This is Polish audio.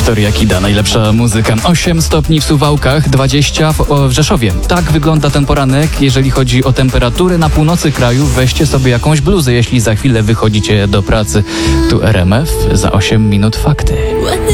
Wiktoria Kida, najlepsza muzyka. 8 stopni w Suwałkach, 20 w Rzeszowie. Tak wygląda ten poranek, jeżeli chodzi o temperatury. Na północy kraju weźcie sobie jakąś bluzę, jeśli za chwilę wychodzicie do pracy. Tu RMF, za 8 minut fakty.